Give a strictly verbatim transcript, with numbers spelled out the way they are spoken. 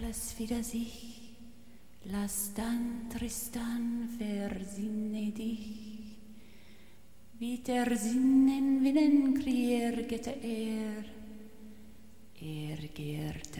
alles wieder sich, lass dann, Tristan, versinne dich. Wie der Sinnen Willen kriergete er, er gehrt